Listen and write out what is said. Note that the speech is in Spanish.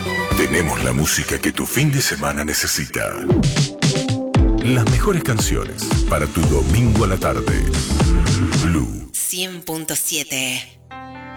Tenemos la música que tu fin de semana necesita. Las mejores canciones para tu domingo a la tarde. Blue 100.7.